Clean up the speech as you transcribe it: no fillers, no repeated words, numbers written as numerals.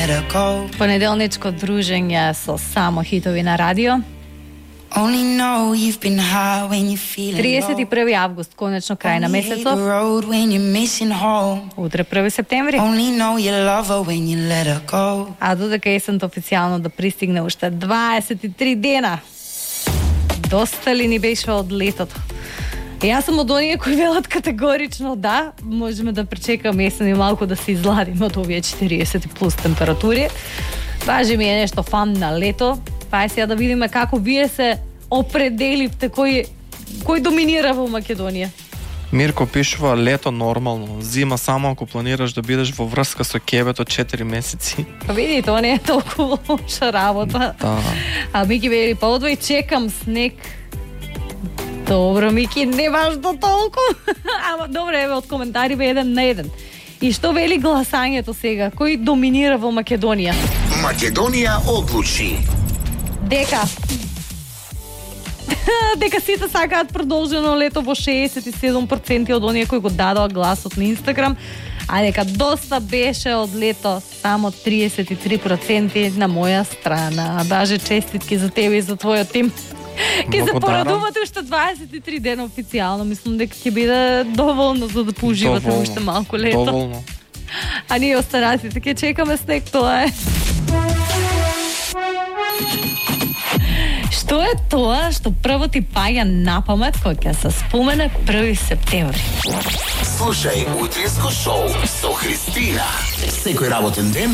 Понеделничко друženje со само хитови на радио. 31. август, конечно крај на месецот. Утре 1 септември. А додека есента официјално да пристигне уште 23 дена. Доста ли ни беше од летото? Јас сум од оние кои велат категорично да, можеме да пречекаме есен и малку да се изладиме од овие 40 плюс температури. Важи ми е нешто фан на лето. Па сега да видиме како вие се определивте кој доминира во Македонија. Мирко пишува лето нормално, зима само ако планираш да бидеш во врска со кебето 4 месеци. Па види, тоа не е толку лоша работа. Да. А Мики вели, па одвај чекам снег. Добро, Мики, не важно толку. Ама добро, еве од коментари бе 1-1. И што вели гласањето сега? Кој доминира во Македонија? Македонија одлучи. Дека сите сакаат продолжено лето во 67% од оние кои го дадоа гласот на Инстаграм, а дека доста беше од лето само 33% на моја страна. Баже, честитки за тебе и за твојот тим. Ке се порадувате уште 23 дена официјално. Мислам дека ќе биде доволно за да поуживате уште малку лето. Доволно. А ние останатите ќе чекаме снег, тоа е. Што е тоа што прво ти паѓа на памет кога ќе се спомене 1 септември? Слушај утринско шоу со Христина. Секој работен ден